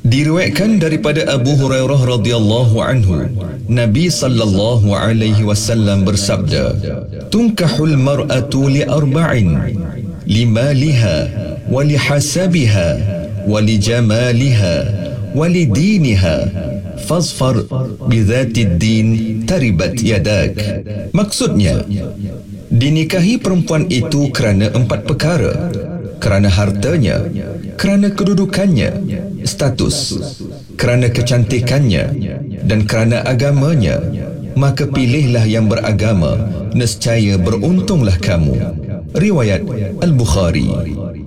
Diriwayatkan daripada Abu Hurairah radhiyallahu anhu, Nabi sallallahu alaihi wasallam bersabda, "Tunkahul mar'atu li arba'in, limaliha wa lihasabiha wa lijamaliha wa lidiniha, fazfar bidzatid din taribat yadak." Maksudnya, dinikahi perempuan itu kerana 4 perkara: kerana hartanya, kerana kedudukannya, status, kerana kecantikannya, dan kerana agamanya. Maka pilihlah yang beragama, nescaya beruntunglah kamu. Riwayat Al-Bukhari.